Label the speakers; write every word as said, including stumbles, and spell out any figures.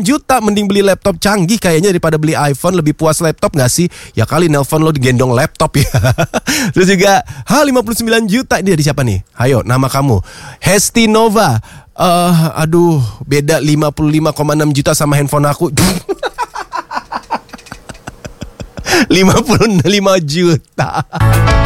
Speaker 1: juta, mending beli laptop canggih kayaknya daripada beli iPhone. Lebih puas laptop gak sih? Ya kali nelpon lo digendong laptop ya. Terus juga H lima puluh sembilan juta. Ini dari siapa nih? Hayo, nama kamu Hesti Nova. uh, Aduh, beda lima puluh lima koma enam juta sama handphone aku. lima puluh lima juta.